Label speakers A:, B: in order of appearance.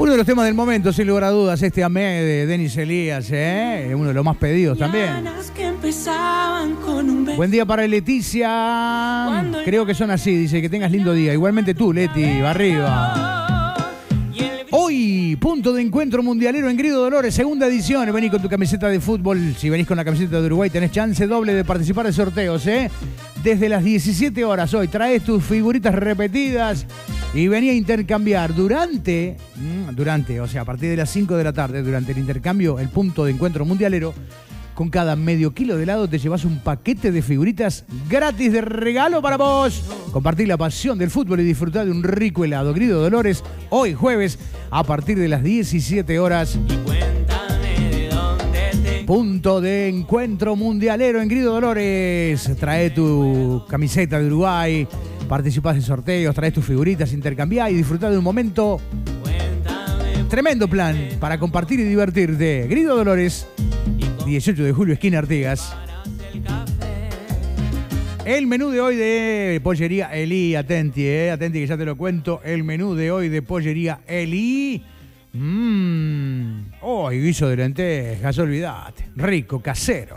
A: Uno de los temas del momento, sin lugar a dudas, este Amé de Denis Elías, uno de los más pedidos también. Buen día para Leticia. Creo que son así, dice que tengas lindo día. Igualmente tú, Leti, va arriba. Hoy, punto de encuentro mundialero en Grido Dolores, segunda edición. Vení con tu camiseta de fútbol. Si venís con la camiseta de Uruguay, tenés chance doble de participar de sorteos, Desde las 17 horas hoy, traes tus figuritas repetidas y vení a intercambiar durante, o sea, a partir de las 5 de la tarde, durante el intercambio, el punto de encuentro mundialero. Con cada medio kilo de helado te llevas un paquete de figuritas gratis de regalo para vos. Compartí la pasión del fútbol y disfrutá de un rico helado. Grido Dolores, hoy jueves, a partir de las 17 horas. Punto de encuentro mundialero en Grido Dolores. Trae tu camiseta de Uruguay, participás en sorteos, traes tus figuritas, intercambiá y disfrutá de un momento. Tremendo plan para compartir y divertirte. Grido Dolores, 18 de julio, esquina Artigas. El menú de hoy de Pollería Eli, atenti, atenti que ya te lo cuento. El menú de hoy de Pollería Eli. Guiso de lentejas, olvidate. Rico, casero.